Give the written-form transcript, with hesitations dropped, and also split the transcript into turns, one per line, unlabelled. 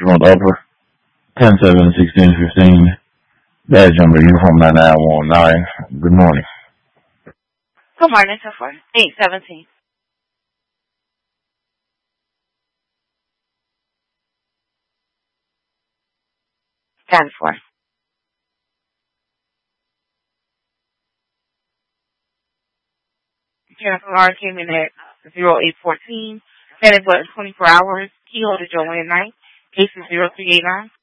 want upper 10-7-16-15. Badge number uniform 9919. Good morning.
Good morning, so far. 817. Stand for. Jennifer Lawrence came in at 0814. Standing for 24 hours. Key holder Joanne Knight. Case is 0389.